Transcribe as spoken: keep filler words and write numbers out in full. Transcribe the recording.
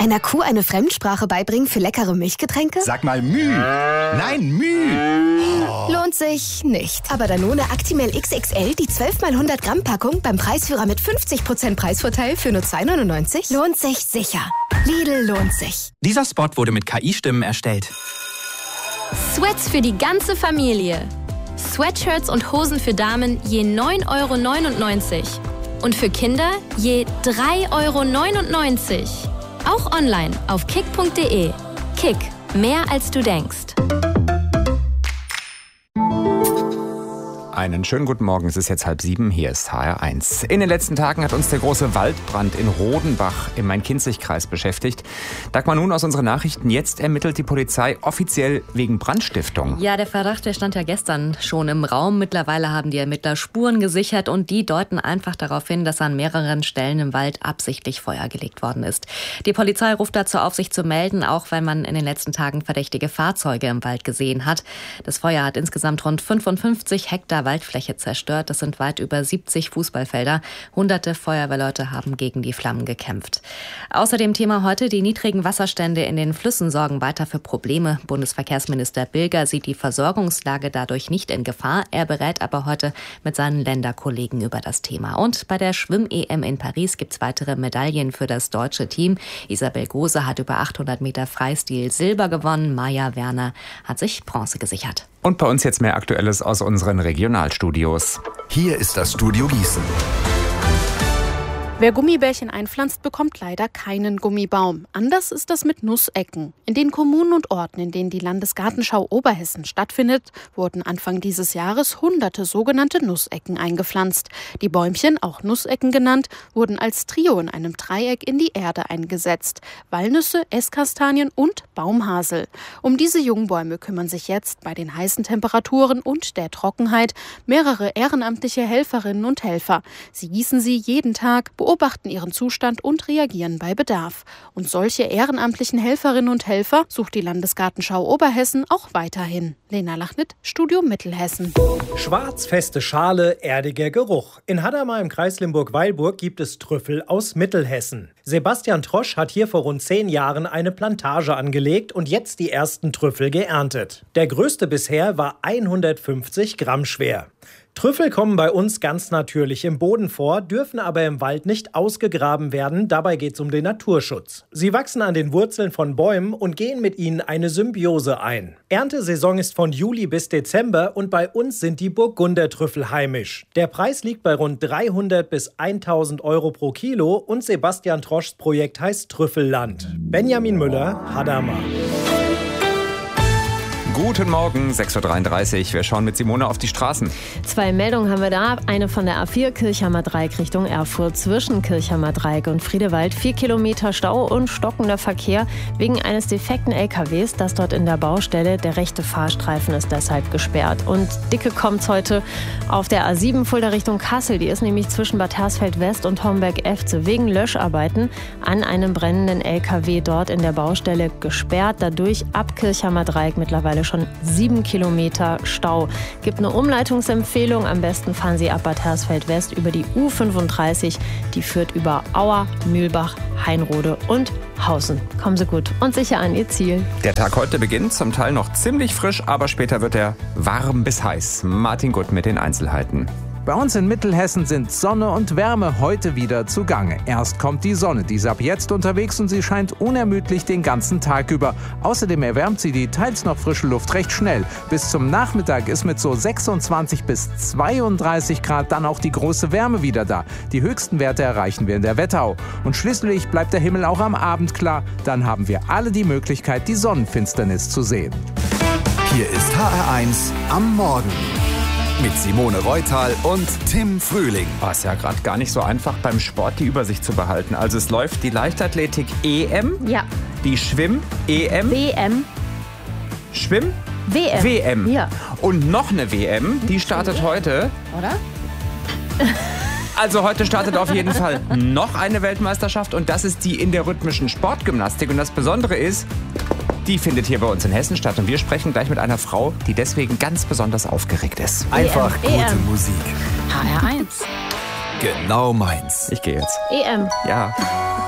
Einer Kuh eine Fremdsprache beibringen für leckere Milchgetränke? Sag mal Müh. Nein, Müh. Oh. Lohnt sich nicht. Aber Danone Actimel X X L, die zwölf mal hundert Gramm Packung beim Preisführer mit fünfzig Prozent Preisvorteil für nur zwei neunundneunzig, lohnt sich sicher. Lidl lohnt sich. Dieser Spot wurde mit K I-Stimmen erstellt. Sweats für die ganze Familie. Sweatshirts und Hosen für Damen je neun Euro neunundneunzig. Und für Kinder je drei Euro neunundneunzig. Auch online auf kick punkt de. Kick, mehr als du denkst. Einen schönen guten Morgen, es ist jetzt halb sieben, hier ist H R eins. In den letzten Tagen hat uns der große Waldbrand in Rodenbach im Main-Kinzig-Kreis beschäftigt. Dagmar Nun aus unseren Nachrichten, jetzt ermittelt die Polizei offiziell wegen Brandstiftung. Ja, der Verdacht, der stand ja gestern schon im Raum. Mittlerweile haben die Ermittler Spuren gesichert und die deuten einfach darauf hin, dass an mehreren Stellen im Wald absichtlich Feuer gelegt worden ist. Die Polizei ruft dazu auf, sich zu melden, auch wenn man in den letzten Tagen verdächtige Fahrzeuge im Wald gesehen hat. Das Feuer hat insgesamt rund fünfundfünfzig Hektar Waldfläche zerstört. Das sind weit über siebzig Fußballfelder. Hunderte Feuerwehrleute haben gegen die Flammen gekämpft. Außerdem Thema heute, die niedrigen Wasserstände in den Flüssen sorgen weiter für Probleme. Bundesverkehrsminister Bilger sieht die Versorgungslage dadurch nicht in Gefahr. Er berät aber heute mit seinen Länderkollegen über das Thema. Und bei der Schwimm-E M in Paris gibt es weitere Medaillen für das deutsche Team. Isabel Gose hat über achthundert Meter Freistil Silber gewonnen. Maja Werner hat sich Bronze gesichert. Und bei uns jetzt mehr Aktuelles aus unseren Regionalstudios. Hier ist das Studio Gießen. Wer Gummibärchen einpflanzt, bekommt leider keinen Gummibaum. Anders ist das mit Nussecken. In den Kommunen und Orten, in denen die Landesgartenschau Oberhessen stattfindet, wurden Anfang dieses Jahres hunderte sogenannte Nussecken eingepflanzt. Die Bäumchen, auch Nussecken genannt, wurden als Trio in einem Dreieck in die Erde eingesetzt. Walnüsse, Esskastanien und Baumhasel. Um diese Jungbäume kümmern sich jetzt bei den heißen Temperaturen und der Trockenheit mehrere ehrenamtliche Helferinnen und Helfer. Sie gießen sie jeden Tag, beobachten ihren Zustand und reagieren bei Bedarf. Und solche ehrenamtlichen Helferinnen und Helfer sucht die Landesgartenschau Oberhessen auch weiterhin. Lena Lachnit, Studio Mittelhessen. Schwarzfeste Schale, erdiger Geruch. In Hadamar im Kreis Limburg-Weilburg gibt es Trüffel aus Mittelhessen. Sebastian Trosch hat hier vor rund zehn Jahren eine Plantage angelegt und jetzt die ersten Trüffel geerntet. Der größte bisher war hundertfünfzig Gramm schwer. Trüffel kommen bei uns ganz natürlich im Boden vor, dürfen aber im Wald nicht ausgegraben werden. Dabei geht es um den Naturschutz. Sie wachsen an den Wurzeln von Bäumen und gehen mit ihnen eine Symbiose ein. Erntesaison ist von Juli bis Dezember und bei uns sind die Burgundertrüffel heimisch. Der Preis liegt bei rund dreihundert bis tausend Euro pro Kilo und Sebastian Troschs Projekt heißt Trüffelland. Benjamin Müller, Hadamar. Guten Morgen, sechs Uhr dreiunddreißig. Wir schauen mit Simone auf die Straßen. Zwei Meldungen haben wir da. Eine von der A vier Kirchhammer Dreieck Richtung Erfurt zwischen Kirchhammer Dreieck und Friedewald. Vier Kilometer Stau und stockender Verkehr wegen eines defekten L K Ws. Das dort in der Baustelle. Der rechte Fahrstreifen ist deshalb gesperrt. Und dicke kommt's heute auf der A sieben Fulda Richtung Kassel. Die ist nämlich zwischen Bad Hersfeld West und Homberg-Efze wegen Löscharbeiten an einem brennenden L K W dort in der Baustelle gesperrt. Dadurch ab Kirchhammer Dreieck mittlerweile schon sieben Kilometer Stau. Gibt eine Umleitungsempfehlung. Am besten fahren Sie ab Bad Hersfeld West über die U fünfunddreißig. Die führt über Auer, Mühlbach, Heinrode und Hausen. Kommen Sie gut und sicher an Ihr Ziel. Der Tag heute beginnt zum Teil noch ziemlich frisch, aber später wird er warm bis heiß. Martin Gutt mit den Einzelheiten. Bei uns in Mittelhessen sind Sonne und Wärme heute wieder zugange. Erst kommt die Sonne, die ist ab jetzt unterwegs und sie scheint unermüdlich den ganzen Tag über. Außerdem erwärmt sie die teils noch frische Luft recht schnell. Bis zum Nachmittag ist mit so sechsundzwanzig bis zweiunddreißig Grad dann auch die große Wärme wieder da. Die höchsten Werte erreichen wir in der Wetterau. Und schließlich bleibt der Himmel auch am Abend klar. Dann haben wir alle die Möglichkeit, die Sonnenfinsternis zu sehen. Hier ist H R eins am Morgen. Mit Simone Reutal und Tim Frühling. Oh, ist ja gerade gar nicht so einfach, beim Sport die Übersicht zu behalten. Also es läuft die Leichtathletik-E M, Ja. die Schwimm-E M, W M. Schwimm, W M. W M. Ja. Und noch eine W M, die startet heute. Oder? Also heute startet auf jeden Fall noch eine Weltmeisterschaft und das ist die in der rhythmischen Sportgymnastik. Und das Besondere ist, die findet hier bei uns in Hessen statt. Und wir sprechen gleich mit einer Frau, die deswegen ganz besonders aufgeregt ist. Einfach E M. gute Musik. H R eins. Genau meins. Ich gehe jetzt. E M. Ja.